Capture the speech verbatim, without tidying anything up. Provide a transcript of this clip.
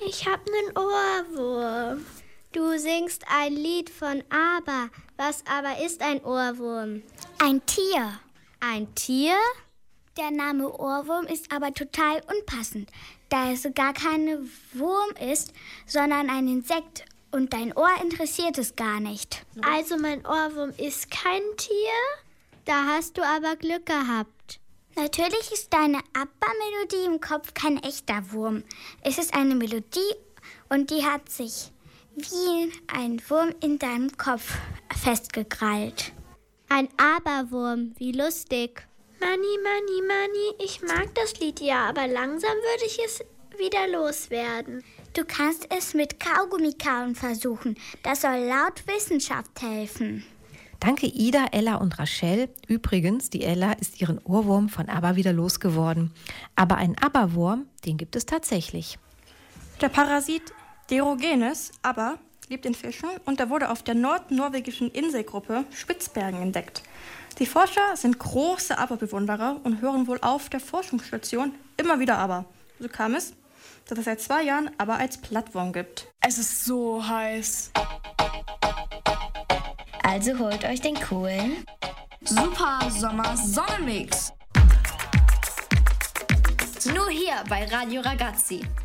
Ich hab nen Ohrwurm. Du singst ein Lied von Aber. Was aber ist ein Ohrwurm? Ein Tier. Ein Tier? Der Name Ohrwurm ist aber total unpassend, da es gar kein Wurm ist, sondern ein Insekt. Und dein Ohr interessiert es gar nicht. Also mein Ohrwurm ist kein Tier? Da hast du aber Glück gehabt. Natürlich ist deine ABBA-Melodie im Kopf kein echter Wurm. Es ist eine Melodie und die hat sich wie ein Wurm in deinem Kopf festgekrallt. Ein Aberwurm, wie lustig. Manni, Manni, Manni, ich mag das Lied ja, aber langsam würde ich es wieder loswerden. Du kannst es mit Kaugummikauen versuchen. Das soll laut Wissenschaft helfen. Danke Ida, Ella und Rachel. Übrigens, die Ella ist ihren Ohrwurm von ABBA wieder losgeworden. Aber einen ABBA-Wurm, den gibt es tatsächlich. Der Parasit Diogenes, ABBA, lebt in Fischen und er wurde auf der nordnorwegischen Inselgruppe Spitzbergen entdeckt. Die Forscher sind große ABBA-Bewunderer und hören wohl auf der Forschungsstation immer wieder ABBA. So kam es, dass es seit zwei Jahren ABBA als Plattform gibt. Es ist so heiß. Also holt euch den coolen Super Sommer Sonnenmix. Nur hier bei Radio Ragazzi.